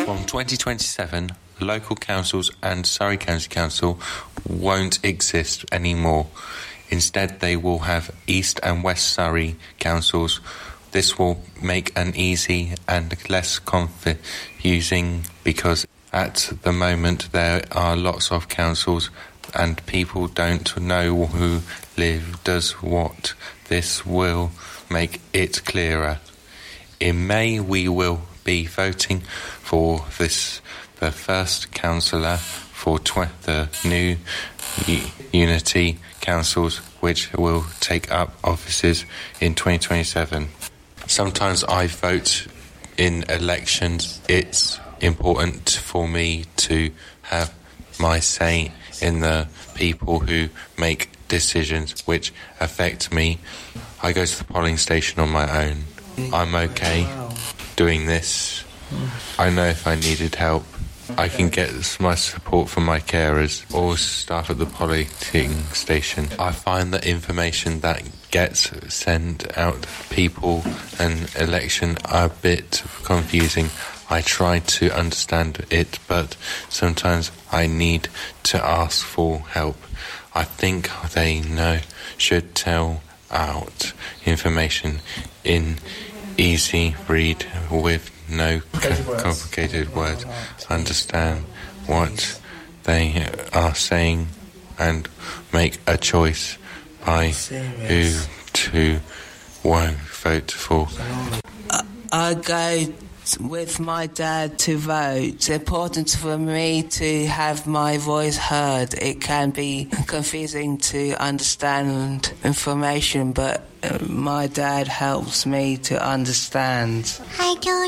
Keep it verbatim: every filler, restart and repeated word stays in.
From twenty twenty-seven, local councils and Surrey County Council won't exist anymore. Instead, they will have East and West Surrey councils. This will make an easy and less confusing because at the moment there are lots of councils and people don't know who live does what. This will make it clearer. In May, we will be voting for this the first councillor for tw- the new U- Unity councils, which will take up offices in twenty twenty-seven. Sometimes I vote in elections. It's important for me to have my say in the people who make decisions which affect me. I go to the polling station on my own. I'm okay doing this. I know if I needed help, I can get my support from my carers or staff at the polling station. I find that information that gets sent out people and election are a bit confusing. I try to understand it, but sometimes I need to ask for help. I think they know should tell out information in easy read with no complicated words. complicated words. Understand what they are saying and make a choice by who to won't vote for. I, I go with my dad to vote. It's important for me to have my voice heard. It can be confusing to understand information, but uh, my dad helps me to understand. I don't